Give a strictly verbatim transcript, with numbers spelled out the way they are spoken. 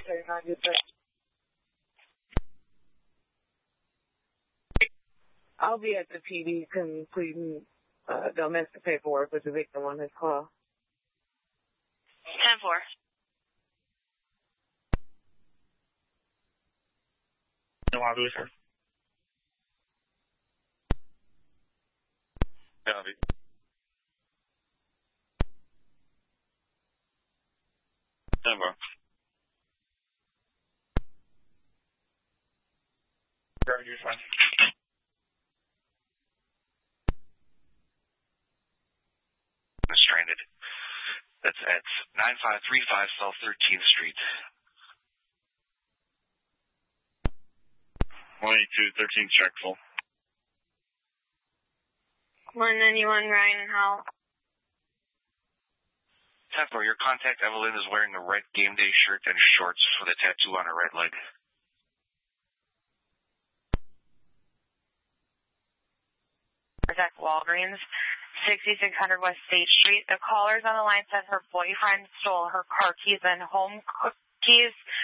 I'll be at the P D completing uh, domestic paperwork with the victim on his call. ten four. You want to do it, sir? Copy. ten four. Grab your fine. Stranded. That's at nine five three five South thirteenth Street. one eighty-two thirteenth check full. one ninety-one Ryan Howell. ten four, your contact Evelyn is wearing a red game day shirt and shorts with a tattoo on her right leg. Protect Walgreens, sixty-six hundred West State Street. The callers on the line said her boyfriend stole her car keys and home keys